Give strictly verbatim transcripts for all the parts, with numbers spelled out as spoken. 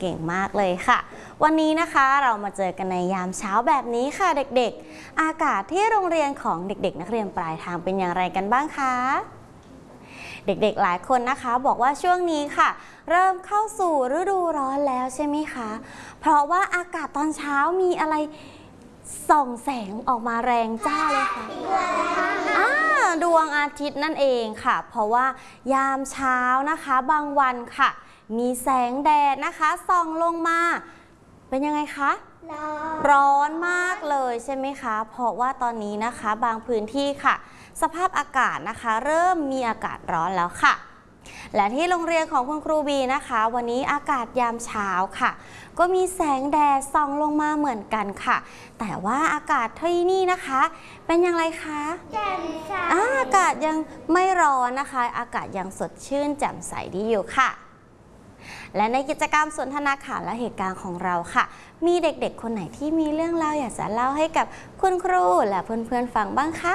เก่งมากเลยค่ะวันนี้นะคะเรามาเจอกันในยามเช้าแบบนี้ค่ะเด็กๆอากาศที่โรงเรียนของเด็กๆนักเรียนปลายทางเป็นอย่างไรกันบ้างคะเด็กๆหลายคนนะคะบอกว่าช่วงนี้ค่ะเริ่มเข้าสู่ฤดูร้อนแล้วใช่ไหมคะเพราะว่าอากาศตอนเช้ามีอะไรส่องแสงออกมาแรงจ้าเลยค่ะดวงอาทิตย์นั่นเองค่ะเพราะว่ายามเช้านะคะบางวันค่ะมีแสงแดดนะคะส่องลงมาเป็นยังไงคะร้อนร้อนมากเลยใช่ไหมคะเพราะว่าตอนนี้นะคะบางพื้นที่ค่ะสภาพอากาศนะคะเริ่มมีอากาศร้อนแล้วค่ะและที่โรงเรียนของคุณครูบีนะคะวันนี้อากาศยามเช้าค่ะก็มีแสงแดดส่องลงมาเหมือนกันค่ะแต่ว่าอากาศที่นี่นะคะเป็นอย่างไรคะแจ่มใสอากาศยังไม่ร้อนนะคะอากาศยังสดชื่นแจ่มใสดีอยู่ค่ะและในกิจกรรมสนทนาข่าวและเหตุการณ์ของเราค่ะมีเด็กๆคนไหนที่มีเรื่องเล่าอยากจะเล่าให้กับคุณครูและเพื่อนๆฟังบ้างคะ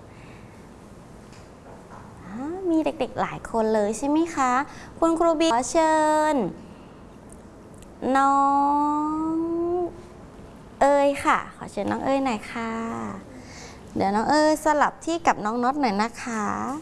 มีเด็กๆหลายคนเลยใช่ไหมคะคุณครูบีขอเชิญน้องเอ๋ยค่ะขอเชิญน้องเอ๋ยหน่อยค่ะเดี๋ยวน้องเอ๋ยสลับที่กับน้องน็อตหน่อยนะคะ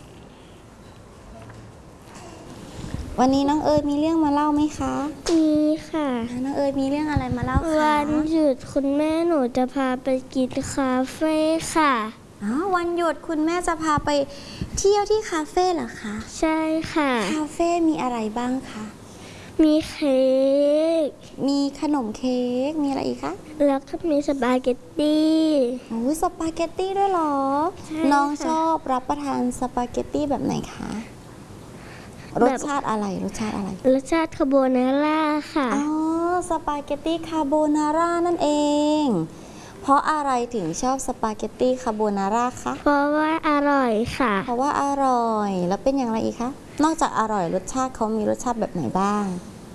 วันนี้น้องเอ๋ยมีเรื่องมาเล่าไหมคะมีค่ะน้องเอ๋ยมีเรื่องอะไรมาเล่าคะวันหยุดคุณแม่หนูจะพาไปกินคาเฟ่ค่ะอ๋อวันหยุดคุณแม่จะพาไปเที่ยวที่คาเฟ่เหรอคะใช่ค่ะคาเฟ่มีอะไรบ้างคะมีเค้กมีขนมเค้กมีอะไรอีกคะแล้วก็มีสปาเกตตี้โอ้ยสปาเกตตี้ด้วยเหรอน้องชอบรับประทานสปาเกตตี้แบบไหนคะรสชาติอะไรรสชาติอะไรรสชาติคาโบนาร่าค่ะอ๋อสปาเกตตี้คาโบนาร่านั่นเองเพราะอะไรถึงชอบสปาเกตตี้คาโบนาร่าคะเพราะว่าอร่อยค่ะเพราะว่าอร่อยแล้วเป็นอย่างไรอีกคะนอกจากอร่อยรสชาติเขามีรสชาติแบบไหนบ้าง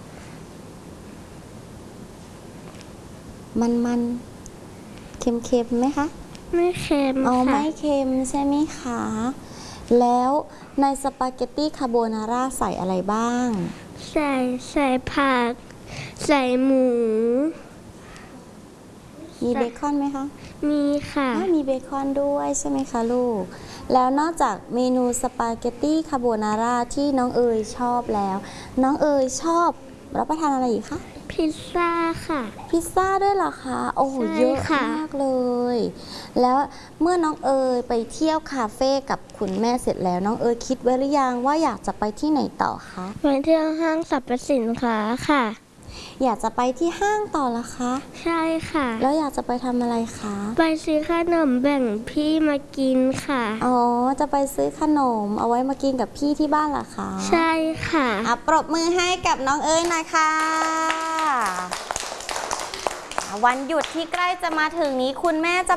มันมันเค็มเค็มไหมคะไม่เค็มอ๋อค่ะไม่เค็มใช่ไหมคะแล้วในสปาเกตตี้คาโบนาร่าใส่อะไรบ้างใส่ใส่ผักใส่หมูมีเบคอนไหมคะมีค่ะมีเบคอนด้วยใช่ไหมคะลูกแล้วนอกจากเมนูสปาเกตตี้คาโบนาร่าที่น้องเอ๋ยชอบแล้วน้องเอ๋ยชอบรับประทานอะไรอีกคะพิซซ่าค่ะพิซซ่าด้วยเหรอคะโอ้โหเยอะมากเลยแล้วเมื่อน้องเอ๋ยไปเที่ยวคาเฟ่กับคุณแม่เสร็จแล้วน้องเอ๋ยคิดไว้หรือยังว่าอยากจะไปที่ไหนต่อคะไปเที่ยวห้างสรรพสินค้าค่ะอยากจะไปที่ห้างต่อละคะใช่ค่ะแล้วอยากจะไปทำอะไรคะไปซื้อขนมแบ่งพี่มากินค่ะอ๋อจะไปซื้อขนมเอาไว้มากินกับพี่ที่บ้านเหรอคะใช่ค่ะอ่ะปรบมือให้กับน้องเอ๋ยหน่อยค่ะวันหยุดที่ใกล้จะมาถึงนี้คุณแม่จะ